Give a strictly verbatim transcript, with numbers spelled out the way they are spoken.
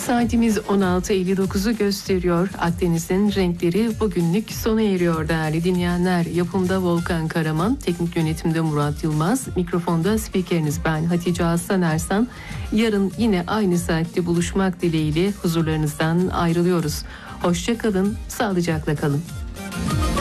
Saatimiz on altı elli dokuzu gösteriyor. Akdeniz'in renkleri bugünlük sona eriyor değerli dinleyenler. Yapımda Volkan Karaman, teknik yönetimde Murat Yılmaz, mikrofonda spikeriniz ben Hatice Aslan Ersan. Yarın yine aynı saatte buluşmak dileğiyle huzurlarınızdan ayrılıyoruz. Hoşça kalın, sağlıcakla kalın.